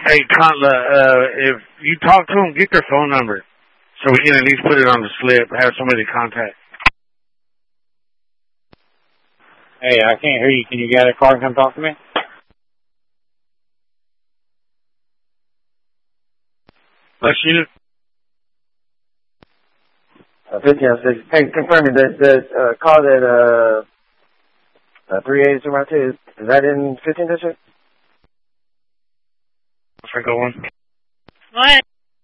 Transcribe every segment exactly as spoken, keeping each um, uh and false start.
Hey, Conla, uh, if you talk to them, get their phone number so we can at least put it on the slip, have somebody to contact. Hey, I can't hear you. Can you get a car and come talk to me? Let's shoot it. Uh, fifteen oh six. Hey, confirm me, the, the uh, call that uh, uh, three eight two one two, is that in fifteen district? For going. What?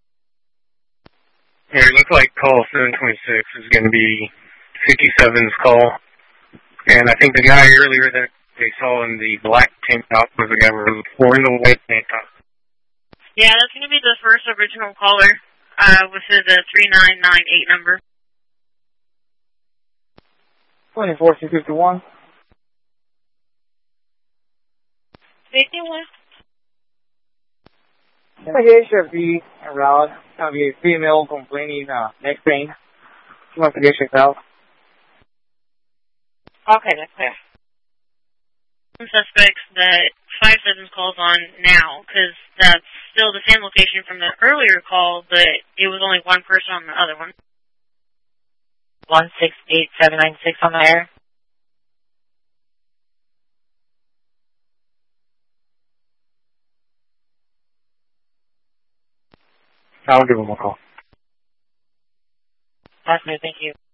Here, it looks like call seven twenty-six is going to be fifty-seven's call. And I think the guy earlier that they saw in the black tank top was the guy who was in the white tank top. Yeah, that's going to be the first original caller uh, with the three nine nine eight number. twenty-four two fifty-one. fifty-one? Okay, should be around. That'll be a female complaining uh, neck pain. She wants to get checked out. Okay, that's clear. Suspects that five seven calls on now, because that's still the same location from the earlier call, but it was only one person on the other one. one six eight seven nine six on the air. I'll give him a call. That's me, thank you.